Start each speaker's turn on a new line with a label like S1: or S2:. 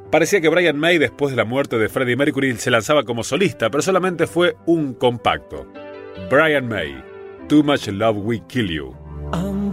S1: Parecía que Brian May, después de la muerte de Freddie Mercury, se lanzaba como solista, pero solamente fue un compacto. Brian May, Too Much Love Will Kill You.